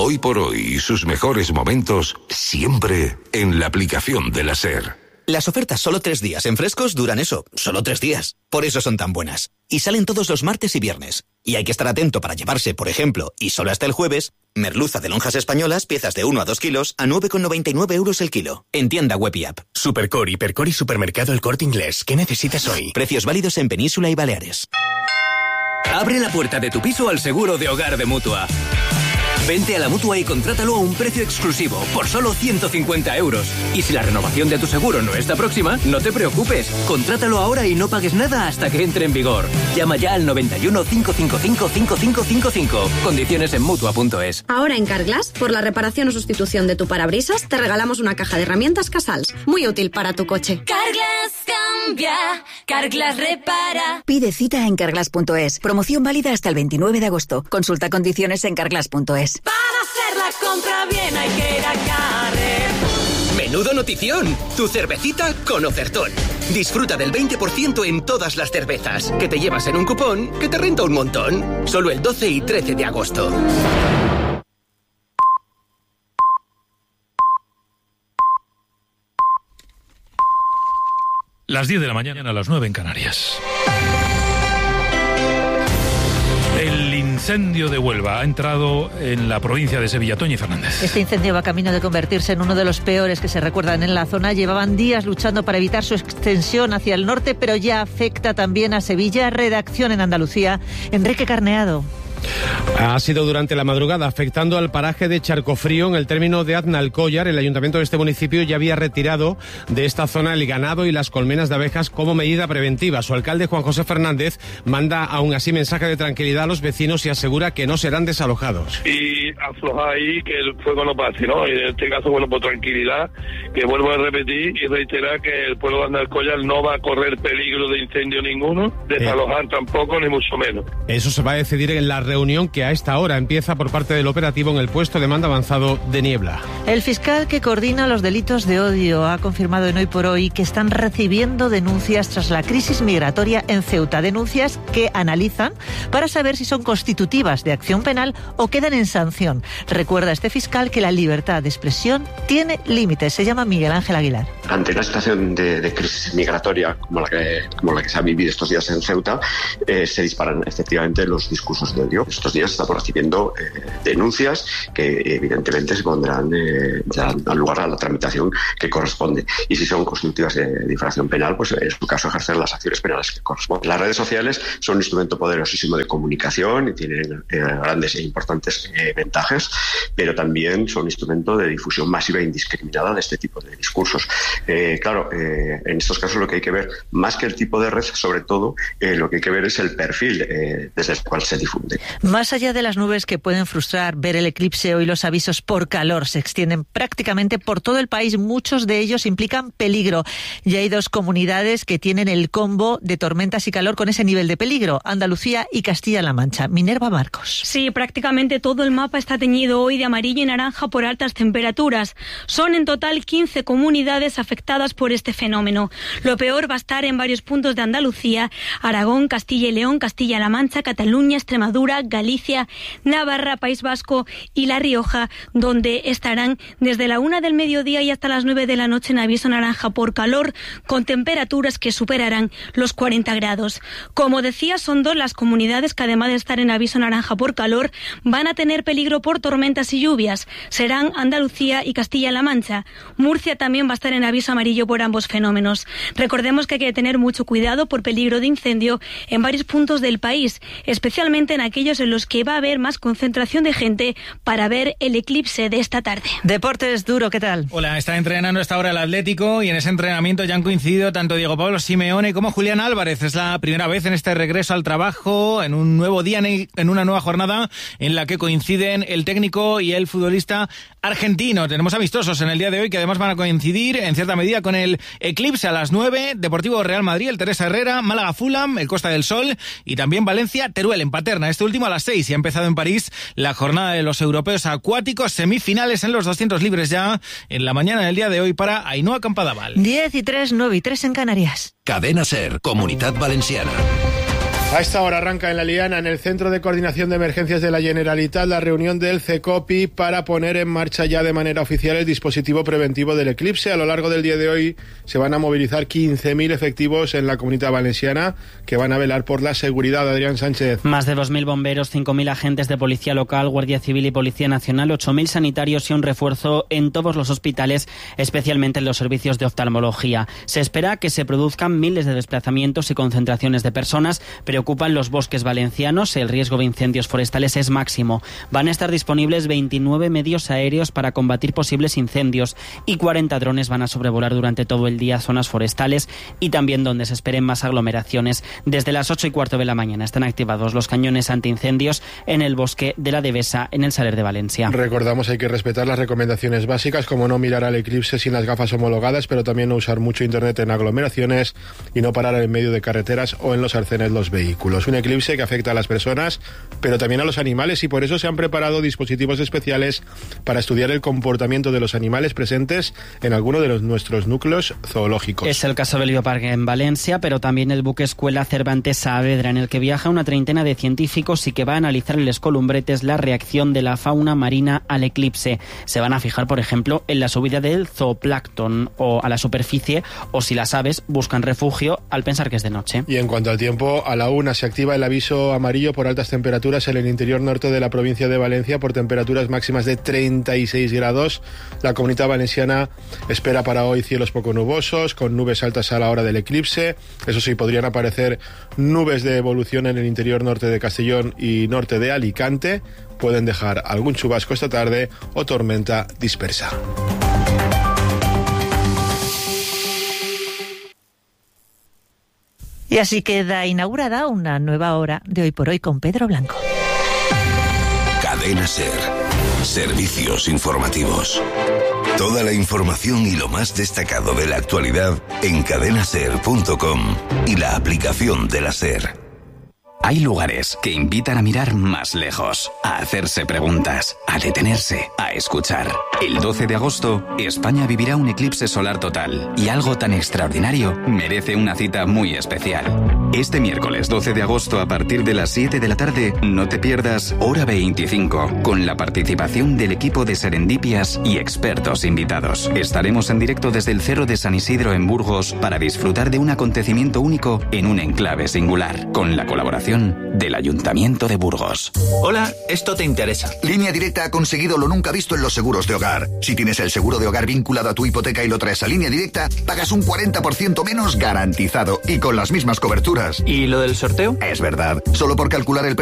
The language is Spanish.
Hoy por hoy y sus mejores momentos siempre en la aplicación de la SER. Las ofertas solo 3 días en Frescos duran eso, solo 3 días. Por eso son tan buenas. Y salen todos los martes y viernes. Y hay que estar atento para llevarse, por ejemplo, y solo hasta el jueves, merluza de lonjas españolas, piezas de 1 a 2 kilos, a 9,99 € el kilo. En tienda web y app. Supercore, Hipercore y Supermercado El Corte Inglés. ¿Qué necesitas hoy? Precios válidos en Península y Baleares. Abre la puerta de tu piso al seguro de hogar de Mutua. Vente a la Mutua y contrátalo a un precio exclusivo, por solo 150 €. Y si la renovación de tu seguro no está próxima, no te preocupes. Contrátalo ahora y no pagues nada hasta que entre en vigor. Llama ya al 91 555 5555. Condiciones en Mutua.es. Ahora en Carglass, por la reparación o sustitución de tu parabrisas, te regalamos una caja de herramientas Casals. Muy útil para tu coche. Carglass cambia, Carglass repara. Pide cita en Carglass.es. Promoción válida hasta el 29 de agosto. Consulta condiciones en Carglass.es. Para hacer la compra bien hay que ir a Carrefour. ¡Menudo notición! Tu cervecita con ofertón. Disfruta del 20% en todas las cervezas, que te llevas en un cupón que te renta un montón. Solo el 12 y 13 de agosto. Las 10 de la mañana, a las 9 en Canarias. El incendio de Huelva ha entrado en la provincia de Sevilla. Toñi Fernández. Este incendio va camino de convertirse en uno de los peores que se recuerdan en la zona. Llevaban días luchando para evitar su extensión hacia el norte, pero ya afecta también a Sevilla. Redacción en Andalucía, Enrique Carneado. Ha sido durante la madrugada, afectando al paraje de Charcofrío, en el término de Aznalcóllar. El ayuntamiento de este municipio ya había retirado de esta zona el ganado y las colmenas de abejas como medida preventiva. Su alcalde, Juan José Fernández, manda aún así mensaje de tranquilidad a los vecinos y asegura que no serán desalojados. Y aflojar ahí que el fuego no pase, ¿no? Y en este caso, bueno, por tranquilidad, que vuelvo a repetir y reiterar que el pueblo de Aznalcóllar no va a correr peligro de incendio ninguno, desalojar tampoco, ni mucho menos. Eso se va a decidir en la reunión que a esta hora empieza por parte del operativo en el puesto de mando avanzado de Niebla. El fiscal que coordina los delitos de odio ha confirmado en Hoy por Hoy que están recibiendo denuncias tras la crisis migratoria en Ceuta. Denuncias que analizan para saber si son constitutivas de acción penal o quedan en sanción. Recuerda este fiscal que la libertad de expresión tiene límites. Se llama Miguel Ángel Aguilar. Ante una situación de crisis migratoria como la que se ha vivido estos días en Ceuta, se disparan efectivamente los discursos de odio. Estos días estamos recibiendo denuncias que evidentemente se pondrán ya al lugar a la tramitación que corresponde. Y si son constitutivas de infracción penal, pues en su caso ejercer las acciones penales que corresponden. Las redes sociales son un instrumento poderosísimo de comunicación y tienen grandes e importantes ventajas, pero también son un instrumento de difusión masiva e indiscriminada de este tipo de discursos. Claro, en estos casos lo que hay que ver, más que el tipo de red, sobre todo, lo que hay que ver es el perfil desde el cual se difunde. Más allá de las nubes que pueden frustrar, ver el eclipse hoy, los avisos por calor se extienden prácticamente por todo el país. Muchos de ellos implican peligro. Y hay 2 comunidades que tienen el combo de tormentas y calor con ese nivel de peligro: Andalucía y Castilla-La Mancha. Minerva Marcos. Sí, prácticamente todo el mapa está teñido hoy de amarillo y naranja por altas temperaturas. Son en total 15 comunidades afectadas por este fenómeno. Lo peor va a estar en varios puntos de Andalucía: Aragón, Castilla y León, Castilla-La Mancha, Cataluña, Extremadura, Galicia, Navarra, País Vasco y La Rioja, donde estarán desde la 1 del mediodía y hasta las 9 de la noche en aviso naranja por calor, con temperaturas que superarán los 40 grados. Como decía, son 2 las comunidades que, además de estar en aviso naranja por calor, van a tener peligro por tormentas y lluvias. Serán Andalucía y Castilla-La Mancha. Murcia también va a estar en aviso amarillo por ambos fenómenos. Recordemos que hay que tener mucho cuidado por peligro de incendio en varios puntos del país, especialmente en aquellos en los que va a haber más concentración de gente para ver el eclipse de esta tarde. Deportes Duro, ¿qué tal? Hola, está entrenando hasta ahora el Atlético y en ese entrenamiento ya han coincidido tanto Diego Pablo Simeone como Julián Álvarez. Es la primera vez en este regreso al trabajo, en un nuevo día, en una nueva jornada en la que coinciden el técnico y el futbolista argentino. Tenemos amistosos en el día de hoy que además van a coincidir en cierta medida con el eclipse a las 9, Deportivo Real Madrid, el Teresa Herrera, Málaga Fulham, el Costa del Sol y también Valencia Teruel en Paterna. Este último a las 6 y ha empezado en París la jornada de los europeos acuáticos, semifinales en los 200 libres ya en la mañana del día de hoy para Ainhoa Campadaval. 10 y 3, 9 y 3 en Canarias. Cadena SER, Comunitat Valenciana. A esta hora arranca en La Liana, en el Centro de Coordinación de Emergencias de la Generalitat, la reunión del CECOPI para poner en marcha ya de manera oficial el dispositivo preventivo del eclipse. A lo largo del día de hoy se van a movilizar 15.000 efectivos en la Comunitat Valenciana que van a velar por la seguridad. Adrián Sánchez. Más de 2.000 bomberos, 5.000 agentes de policía local, Guardia Civil y Policía Nacional, 8.000 sanitarios y un refuerzo en todos los hospitales, especialmente en los servicios de oftalmología. Se espera que se produzcan miles de desplazamientos y concentraciones de personas. Preocupan los bosques valencianos, el riesgo de incendios forestales es máximo. Van a estar disponibles 29 medios aéreos para combatir posibles incendios y 40 drones van a sobrevolar durante todo el día zonas forestales y también donde se esperen más aglomeraciones. Desde las 8:15 de la mañana están activados los cañones antiincendios en el bosque de la Devesa, en el Saler de Valencia. Recordamos, hay que respetar las recomendaciones básicas, como no mirar al eclipse sin las gafas homologadas, pero también no usar mucho internet en aglomeraciones y no parar en medio de carreteras o en los arcenes los vehículos. Un eclipse que afecta a las personas, pero también a los animales, y por eso se han preparado dispositivos especiales para estudiar el comportamiento de los animales presentes en alguno de nuestros núcleos zoológicos. Es el caso del Bioparque en Valencia, pero también el buque escuela Cervantes Saavedra, en el que viaja una treintena de científicos y que va a analizar en les Columbretes la reacción de la fauna marina al eclipse. Se van a fijar, por ejemplo, en la subida del zooplancton o a la superficie, o si las aves buscan refugio al pensar que es de noche. Y en cuanto al tiempo, a la 1 se activa el aviso amarillo por altas temperaturas en el interior norte de la provincia de Valencia por temperaturas máximas de 36 grados. La Comunitat Valenciana espera para hoy cielos poco nubosos, con nubes altas a la hora del eclipse. Eso sí, podrían aparecer nubes de evolución en el interior norte de Castellón y norte de Alicante. Pueden dejar algún chubasco esta tarde o tormenta dispersa. Y así queda inaugurada una nueva hora de Hoy por Hoy con Pedro Blanco. Cadena SER. Servicios informativos. Toda la información y lo más destacado de la actualidad en cadenaser.com y la aplicación de la SER. Hay lugares que invitan a mirar más lejos, a hacerse preguntas, a detenerse, a escuchar. El 12 de agosto, España vivirá un eclipse solar total y algo tan extraordinario merece una cita muy especial. Este miércoles 12 de agosto a partir de las 7 de la tarde, no te pierdas Hora 25, con la participación del equipo de Serendipias y expertos invitados. Estaremos en directo desde el Cerro de San Isidro en Burgos para disfrutar de un acontecimiento único en un enclave singular, con la colaboración del Ayuntamiento de Burgos. Hola, esto te interesa. Línea Directa ha conseguido lo nunca visto en los seguros de hogar. Si tienes el seguro de hogar vinculado a tu hipoteca y lo traes a Línea Directa, pagas un 40% menos garantizado y con las mismas coberturas. ¿Y lo del sorteo? Es verdad. Solo por calcular el